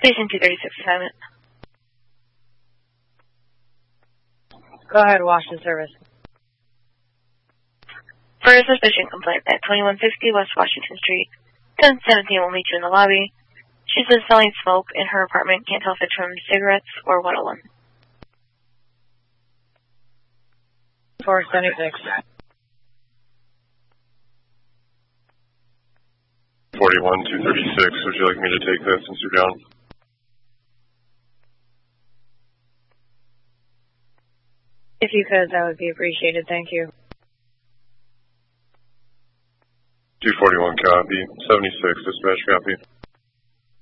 Station 236 assignment. Go ahead, Washington Service. For a suspicion complaint at 2150 West Washington Street, 1017 will meet you in the lobby. She's been smelling smoke in her apartment. Can't tell if it's from cigarettes or 101. 476. 41-236. Would you like me to take this since you're down? If you could, that would be appreciated. Thank you. 241 copy. 76 dispatch copy.